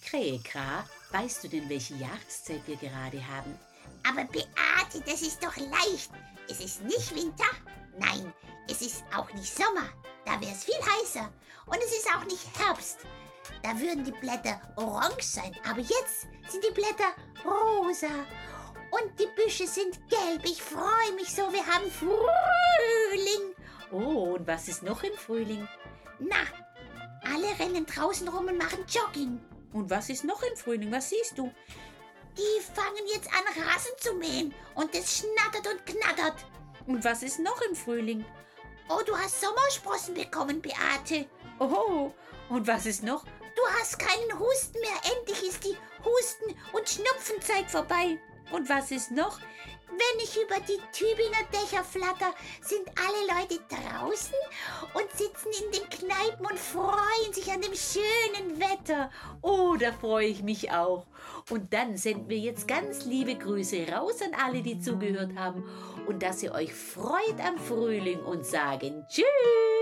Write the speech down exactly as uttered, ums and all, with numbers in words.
Krähekra, weißt du denn, welche Jahreszeit wir gerade haben? Aber Beate, das ist doch leicht. Es ist nicht Winter. Nein, es ist auch nicht Sommer. Da wäre es viel heißer. Und es ist auch nicht Herbst. Da würden die Blätter orange sein. Aber jetzt sind die Blätter rosa. Und die Büsche sind gelb. Ich freue mich so. Wir haben Frühling. Oh, und was ist noch im Frühling? Na, alle rennen draußen rum und machen Jogging. Und was ist noch im Frühling? Was siehst du? Die fangen jetzt an, Rasen zu mähen. Und es schnattert und knattert. Und was ist noch im Frühling? Oh, du hast Sommersprossen bekommen, Beate. Oh, und was ist noch? Du hast keinen Husten mehr. Endlich ist die Husten- und Schnupfenzeit vorbei. Und was ist noch? Wenn ich über die Tübinger Dächer flatter, sind alle Leute draußen und sitzen in den Kneipen und freuen sich an dem schönen Wetter. Oh, da freue ich mich auch. Und dann senden wir jetzt ganz liebe Grüße raus an alle, die zugehört haben und dass ihr euch freut am Frühling und sagen Tschüss.